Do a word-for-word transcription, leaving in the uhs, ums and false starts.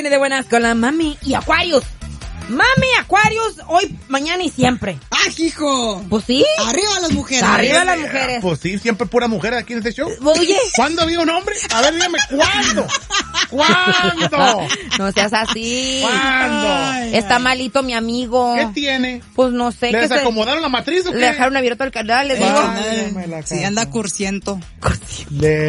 de buenas con la Mami y Aquarius. Mami, Aquarius, hoy, mañana y siempre. ¡Ah, hijo! Pues sí. Arriba las mujeres. Arriba las mujeres. Pues sí, siempre pura mujer aquí en este show. Oye. ¿Cuándo había un hombre? A ver, dígame, ¿cuándo? ¿Cuándo? No seas así. ¿Cuándo? Ay, Está ay. malito mi amigo. ¿Qué tiene? Pues no sé. ¿Le ¿qué se- desacomodaron la matriz o qué? Le dejaron abierto el canal, les digo. Válgame la Sí, anda cursiento. Le